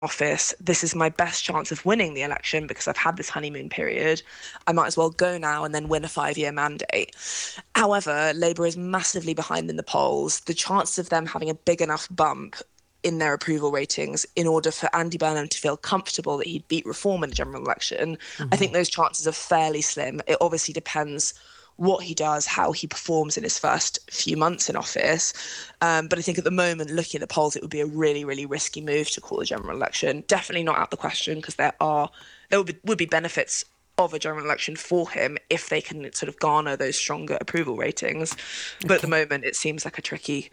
office, this is my best chance of winning the election because I've had this honeymoon period. I might as well go now and then win a 5-year mandate. However, Labour is massively behind in the polls. The chances of them having a big enough bump in their approval ratings in order for Andy Burnham to feel comfortable that he'd beat Reform in the general election, I think those chances are fairly slim. It obviously depends what he does, how he performs in his first few months in office. But I think at the moment, looking at the polls, it would be a really, really risky move to call a general election. Definitely not out the question because there would be benefits of a general election for him if they can sort of garner those stronger approval ratings. But at the moment, it seems like a tricky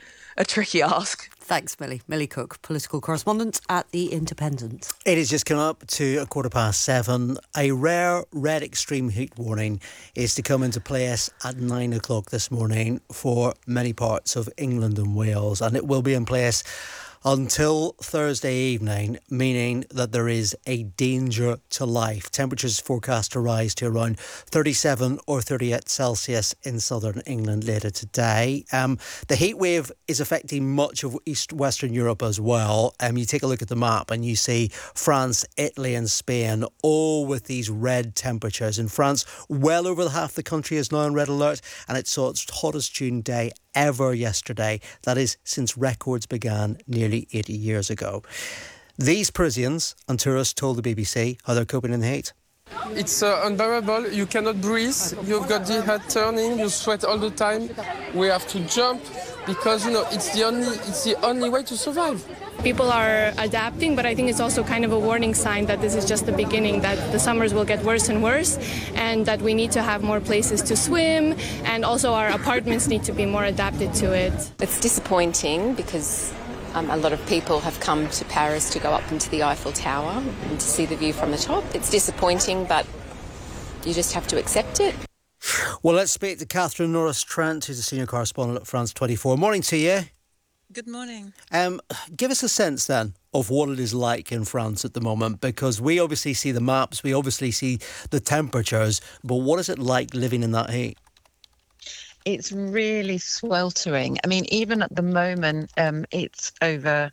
ask. Thanks, Millie. Millie Cook, political correspondent at The Independent. It has just come up to 7:15. A rare red extreme heat warning is to come into place at 9 o'clock this morning for many parts of England and Wales, and it will be in place until Thursday evening, meaning that there is a danger to life. Temperatures forecast to rise to around 37 or 38 Celsius in southern England later today. The heat wave is affecting much of Western Europe as well. You take a look at the map and you see France, Italy and Spain all with these red temperatures. In France, well over half the country is now on red alert, and it saw its hottest June day ever yesterday. That is since records began nearly 80 years ago. These Parisians and tourists told the BBC how they're coping in the heat. It's unbearable. You cannot breathe. You've got the head turning. You sweat all the time. We have to jump because it's the only way to survive. People are adapting, but I think it's also kind of a warning sign that this is just the beginning, that the summers will get worse and worse, and that we need to have more places to swim, and also our apartments need to be more adapted to it. It's disappointing because a lot of people have come to Paris to go up into the Eiffel Tower and to see the view from the top. It's disappointing, but you just have to accept it. Well, let's speak to Catherine Norris-Trent, who's a senior correspondent at France 24. Morning to you. Good morning. Give us a sense then of what it is like in France at the moment, because we obviously see the maps, we obviously see the temperatures, but what is it like living in that heat? It's really sweltering. I mean, even at the moment, it's over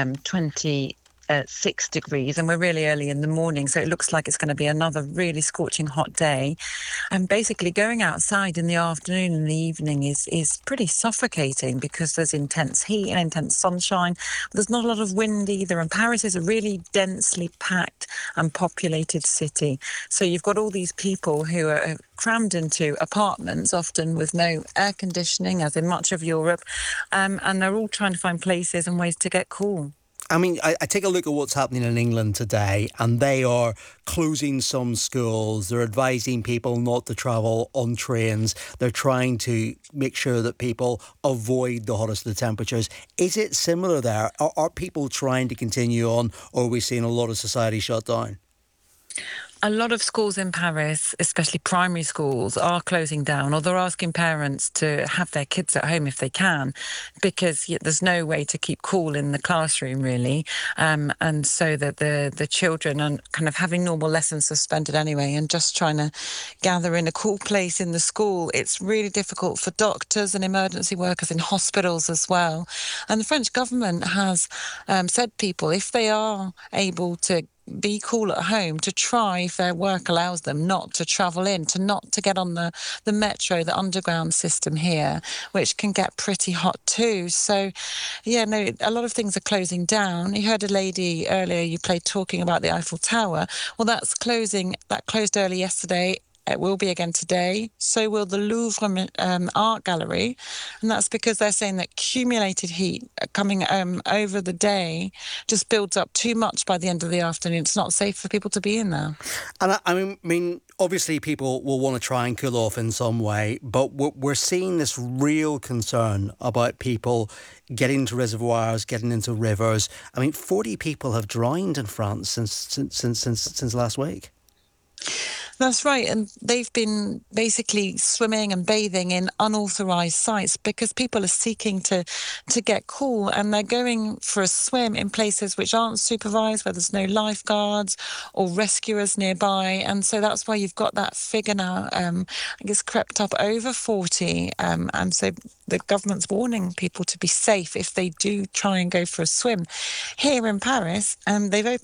26 degrees, and we're really early in the morning, so it looks like it's going to be another really scorching hot day. And basically going outside in the afternoon and the evening is pretty suffocating because there's intense heat and intense sunshine. There's not a lot of wind either, and Paris is a really densely packed and populated city. So you've got all these people who are crammed into apartments, often with no air conditioning, as in much of Europe, and they're all trying to find places and ways to get cool. I mean, I take a look at what's happening in England today, and they are closing some schools. They're advising people not to travel on trains. They're trying to make sure that people avoid the hottest of the temperatures. Is it similar there? Are people trying to continue on, or are we seeing a lot of society shut down? A lot of schools in Paris, especially primary schools, are closing down, or they're asking parents to have their kids at home if they can, because there's no way to keep cool in the classroom, really. And so that the children are kind of having normal lessons suspended anyway and just trying to gather in a cool place in the school. It's really difficult for doctors and emergency workers in hospitals as well. And the French government has said people, if they are able to be cool at home, to try, if their work allows them, not to travel in, not to get on the metro, the underground system here, which can get pretty hot too. So, a lot of things are closing down. You heard a lady earlier, you played talking about the Eiffel Tower. Well, that's closing. That closed early yesterday. It will be again today. So will the Louvre Art Gallery. And that's because they're saying that accumulated heat coming over the day just builds up too much by the end of the afternoon. It's not safe for people to be in there. And I mean, obviously people will want to try and cool off in some way, but we're seeing this real concern about people getting into reservoirs, getting into rivers. I mean, 40 people have drowned in France since last week. That's right, and they've been basically swimming and bathing in unauthorised sites because people are seeking to get cool, and they're going for a swim in places which aren't supervised, where there's no lifeguards or rescuers nearby, and so that's why you've got that figure now, I guess, crept up over 40, and so the government's warning people to be safe if they do try and go for a swim. Here in Paris, they've opened